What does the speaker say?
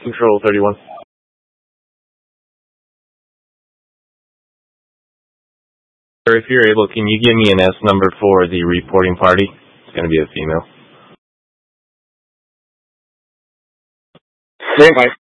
Control 31. Sir, if you're able, can you give me an S number for the reporting party? It's going to be a female. Stand by.